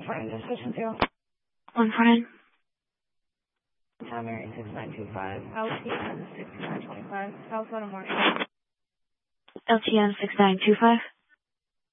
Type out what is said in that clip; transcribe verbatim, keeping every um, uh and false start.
front end station zero. One front end. Tom Mary six nine two five. L T N six nine two five. South Autumn Market. L T N six nine two five.